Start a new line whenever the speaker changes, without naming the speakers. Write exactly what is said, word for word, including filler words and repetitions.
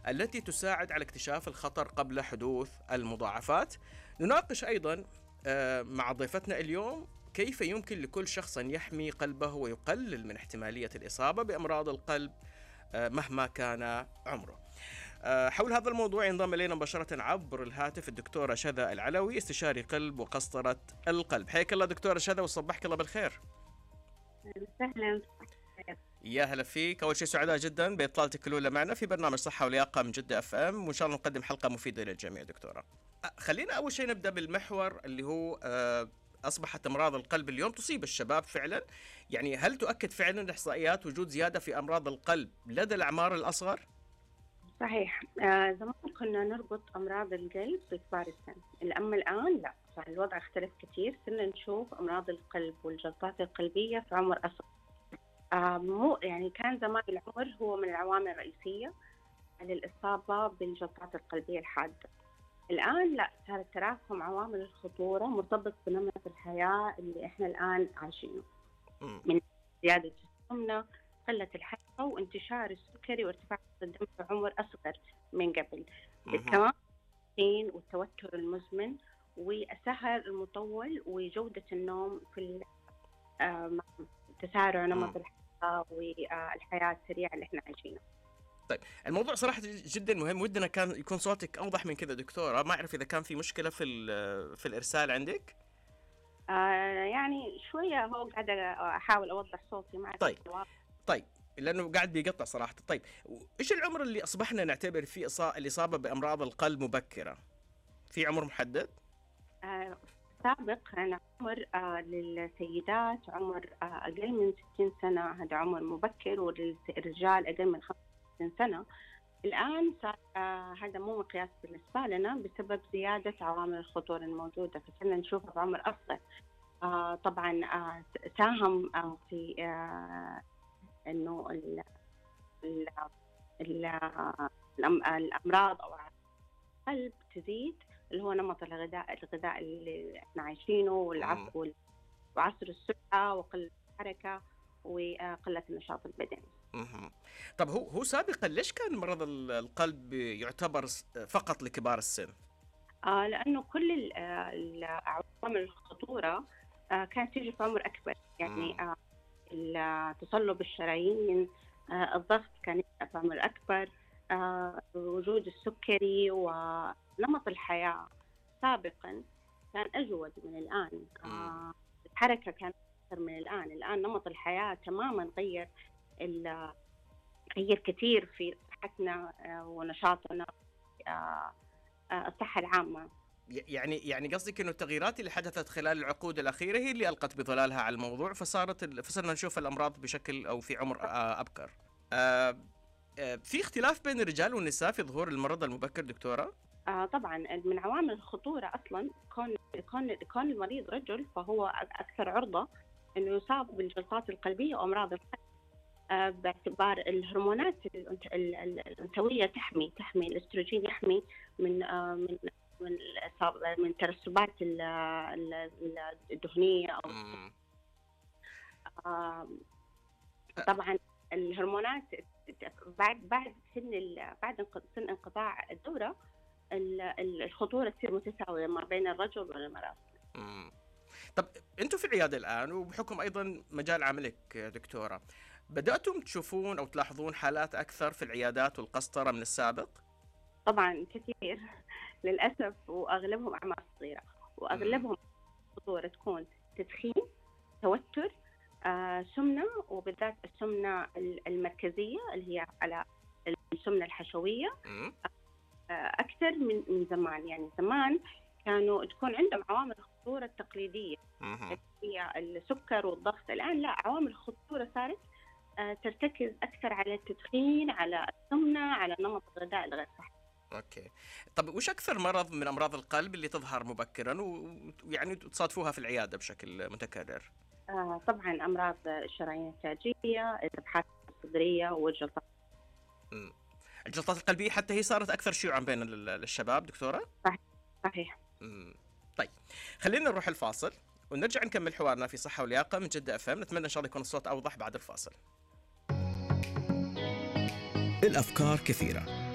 التي تساعد على اكتشاف الخطر قبل حدوث المضاعفات. نناقش أيضا مع ضيفتنا اليوم كيف يمكن لكل شخص أن يحمي قلبه ويقلل من احتمالية الإصابة بأمراض القلب مهما كان عمره. حول هذا الموضوع ينضم إلينا مباشرة عبر الهاتف الدكتورة شذى العلوي، استشاري قلب وقسطرة القلب. حياك الله دكتورة شذى وصبحك الله بالخير.
سهلا.
يا هلا فيك. أول شيء سعداء جدا بإطلالتك الأولى معنا في برنامج صحة ولياقة من جدة أف أم، وإن شاء الله نقدم حلقة مفيدة للجميع دكتورة. خلينا أول شيء نبدأ بالمحور اللي هو أصبحت أمراض القلب اليوم تصيب الشباب فعلا. يعني هل تؤكد فعلا الإحصائيات وجود زيادة في أمراض القلب لدى الأعمار الأصغر؟
صحيح. آه زمان كنا نربط أمراض القلب بكبار السن، أما الآن لا، صار الوضع اختلف كثير. صرنا نشوف أمراض القلب والجلطات القلبية في عمر أصغر. آه مو يعني كان زمان العمر هو من العوامل الرئيسية للإصابة بالجلطات القلبية الحادة. الآن لا، صار تراكم عوامل الخطورة مرتبط بنمط الحياة اللي إحنا الآن عايشينه، من زيادة السمنة، قلة الحركة، وانتشار السكري وارتفاع الدم في عمر أصغر من قبل، كمان والتوتر المزمن والسهر المطول وجودة النوم في تسارع نمط الحياة والحياة السريعة اللي إحنا عايشينها.
طيب الموضوع صراحة جدا مهم، ودنا كان يكون صوتك أوضح من كذا دكتورة. ما أعرف إذا كان في مشكلة في في الإرسال عندك.
آه يعني شوية هو قاعدة أحاول أوضح صوتي معك.
طيب طيب لأنه قاعد بيقطع صراحة. طيب إيش العمر اللي أصبحنا نعتبر فيه الإصابة بأمراض القلب مبكرة؟ في عمر محدد؟
آه سابق كان عمر آه للسيدات عمر آه أقل من ستين سنة، هذا عمر مبكر، وللرجال أقل من خمسة وستين سنة. الآن صار آه هذا مو مقياس بالنسبة لنا بسبب زيادة عوامل الخطورة الموجودة، فصرنا نشوفها في عمر أصغر. آه طبعا آه ساهم آه في آه إنه ال ال ال الأمراض أو القلب تزيد، اللي هو نمط الغذاء الغذاء اللي احنا عايشينه، والعصر وعصر السرعة وقلة الحركة وقلة النشاط البدني.
طب هو هو سابقا ليش كان مرض القلب يعتبر فقط لكبار السن؟
آه لأنه كل عوامل الخطورة آه كانت تيجي في عمر أكبر، يعني آه تصلب الشرايين، آه الضغط كان في عمر أكبر، آه وجود السكري، ونمط الحياة سابقا كان أجود من الآن. آه الحركة كانت أكثر من الآن. الآن نمط الحياة تماما غير غير كثير في صحتنا ونشاطنا، الصحة العامة.
يعني يعني قصدك إنه التغييرات اللي حدثت خلال العقود الأخيرة هي اللي ألقت بظلالها على الموضوع، فصارت فصرنا نشوف الأمراض بشكل أو في عمر أبكر. في اختلاف بين الرجال والنساء في ظهور المرض المبكر دكتورة؟
آه طبعا من عوامل الخطورة أصلا كون كون كون المريض رجل، فهو أكثر عرضة إنه يصاب بالجلطات القلبية وأمراض القلب، آه باعتبار الهرمونات الأنثوية تحمي تحمي الاستروجين يحمي من آه من من من ترسبات الدهنية أو آه طبعا الهرمونات بعد بعد سن بعد سن انقطاع الدورة الخطورة تصير متساوية ما بين الرجل والمرأة.
طب أنتم في العيادة الآن وبحكم أيضا مجال عملك دكتورة، بدأتم تشوفون أو تلاحظون حالات أكثر في العيادات والقسطرة من السابق؟
طبعا كثير للأسف، وأغلبهم أعمار صغيرة، وأغلبهم خطورة تكون تدخين، توتر، آه، سمنة، وبالذات السمنة المركزية اللي هي على السمنة الحشوية أكثر من من زمان. يعني زمان كانوا تكون عندهم عوامل الخطورة التقليدية هي السكر والضغط. الآن لا، عوامل الخطورة صارت ترتكز أكثر على التدخين، على السمنة، على نمط الغذاء الغير صحي.
أوكي. طب وش أكثر مرض من أمراض القلب اللي تظهر مبكرا ويعني تصادفوها في العيادة بشكل متكرر؟
آه طبعا أمراض الشرايين التاجية، الذبحات الصدرية، والجلطات.
امم الجلطات القلبية حتى هي صارت أكثر شيوعا بين الشباب دكتورة؟
صحيح صحيح.
امم طيب خلينا نروح الفاصل ونرجع نكمل حوارنا في صحة ولياقة من جدة أف أم. نتمنى إن شاء الله يكون الصوت أوضح بعد الفاصل.
الأفكار كثيرة